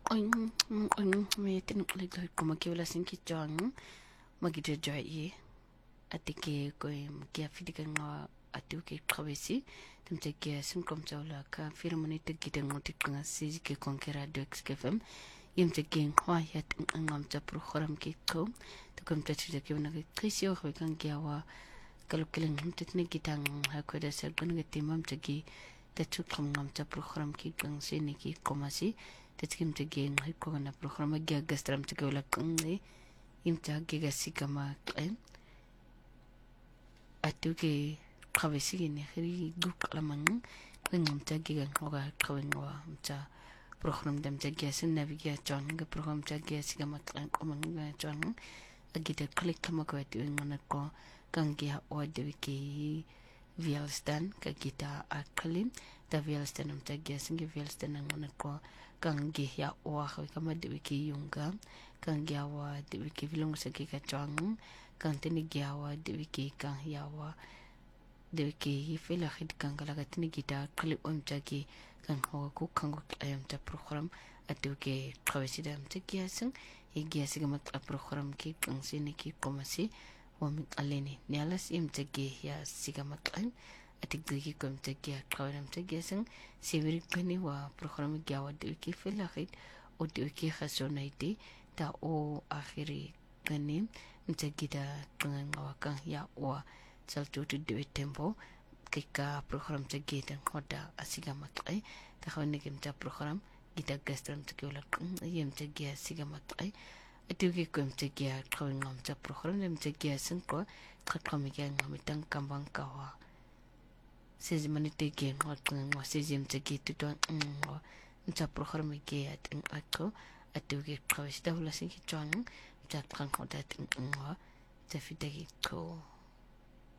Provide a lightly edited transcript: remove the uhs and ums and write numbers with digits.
me tin like como que wala sin ki chang magide joy ye atike ko kia fidika nga atu ke travesi temte ke sim kom chawla ka firmani te gide ngoti kanga siji ke konkera dex ke fem yimte ke hwa ya ngam cha program ke ko to kom ta chide ke na ke krisio ko kan kiawa kalukelen te ne gitang ha ko da ser gun ke timam te ki te chu kom ngam cha program ke kang se ne ki komasi te kim te ge ngai ko na program ge gastram te ke wala kang ne imta ge ga sikama atuke travesi ne khiri duk lamang ngam ta ge ga ngoga khawengwa mcha program dam ta ge sin naviga chon ge program ta ge sikama ko mang ga chon agita click kama ko tu ngana ko kangia o de wiki vialstan ka kita aklim ta vialstan am ta ge singe vialstan ngana ko kangi ya o ha kama de wiki yunga kangia wa de wiki vilong sa ke ka chon kan tini giawa de wiki kan yawa de wiki fela khid kan kala ka tini kita clip om ta ki kan ho ku kan ko ayam ta program atu ke travesi dam ta giasang igia sigama program ki kan sini ki komasi wa min aleni nialas im ta gi ya sigama kan atik gi kom ta gi trawam ta giasang siviri kani wa program giawa de wiki fela khid o de wiki khasonaiti ta o akhiri kani mtagida ngawakang ya wa salto to do tempo kika program tagida hoda asiga matay ta khawne kimta program gita gastram tagula yem tagia asiga matay atugi kum tagia khawngam ta program nem tagia singko khakhamiga ngamitang kambang kawa sezi manite ge ngwa sezi mtagi to mta program ge at akko atugi khawista hula sinki chang tak kan ko dat ngwa ta fidagi ko